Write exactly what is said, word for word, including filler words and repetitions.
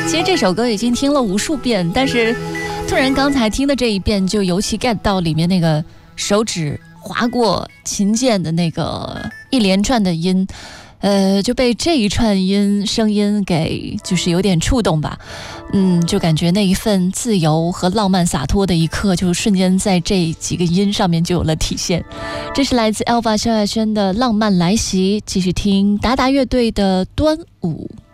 其实这首歌已经听了无数遍，但是突然刚才听的这一遍就尤其 get 到里面那个手指划过琴键的那个一连串的音，呃，就被这一串音声音给就是有点触动吧，嗯，就感觉那一份自由和浪漫洒脱的一刻，就瞬间在这几个音上面就有了体现。这是来自 Elva 萧亚轩的《浪漫来袭》，继续听达达乐队的《端午》。